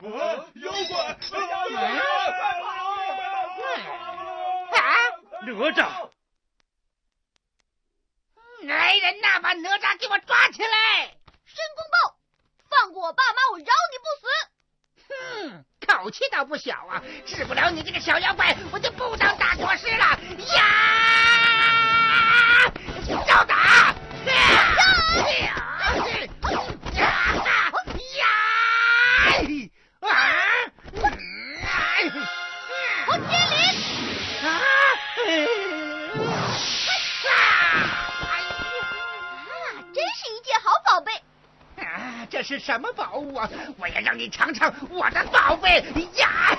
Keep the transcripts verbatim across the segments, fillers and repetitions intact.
妖怪！ 啊！ 哪吒！ 来人呐，把哪吒给我抓起来！ 申公豹，放过我爸妈，我饶你不死！哼，口气倒不小啊！治不了你这个小妖怪，我就不当大国师了！呀！招打！呀！呀！ 我接灵！ 啊！ 啊，真是一件好宝贝！ 啊，这是什么宝物啊？我也让你尝尝我的宝贝呀！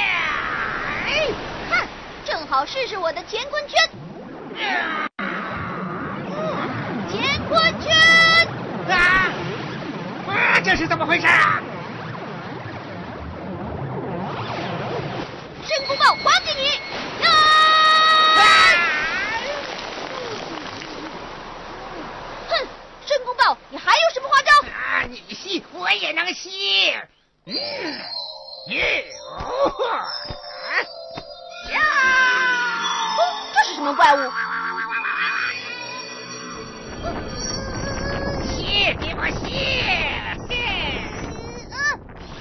看，正好试试我的乾坤圈。乾坤圈！ 啊！啊，这是怎么回事啊？ 申公豹，还给你！啊！哼，申公豹，你还有什么花招？ 啊，你吸，我也能吸。嗯，呀！ 哦，这是什么怪物？